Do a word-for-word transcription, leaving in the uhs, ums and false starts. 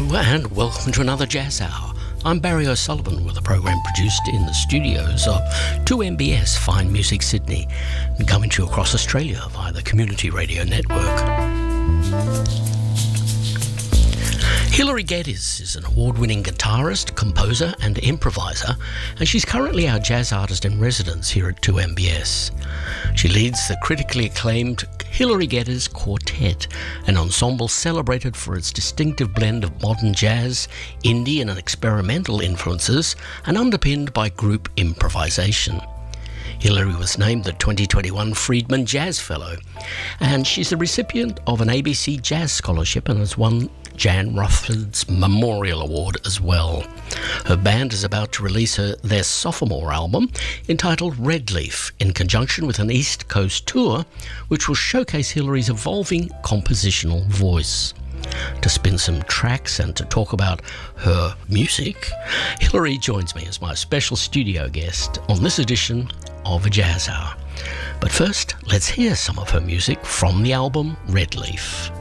And welcome to another Jazz Hour. I'm Barry O'Sullivan with a program produced in the studios of two M B S Fine Music Sydney and coming to you across Australia via the Community Radio Network. Hilary Geddes is an award-winning guitarist, composer and improviser, and she's currently our jazz artist in residence here at two M B S. She leads the critically acclaimed Hilary Geddes Quartet, an ensemble celebrated for its distinctive blend of modern jazz, indie and experimental influences, and underpinned by group improvisation. Hilary was named the twenty twenty-one Friedman Jazz Fellow, and she's the recipient of an A B C Jazz Scholarship and has won Jan Rufford's Memorial Award as well. Her band is about to release her, their sophomore album entitled Red Leaf in conjunction with an East Coast tour which will showcase Hilary's evolving compositional voice. To spin some tracks and to talk about her music, Hilary joins me as my special studio guest on this edition of A Jazz Hour. But first, let's hear some of her music from the album Red Leaf.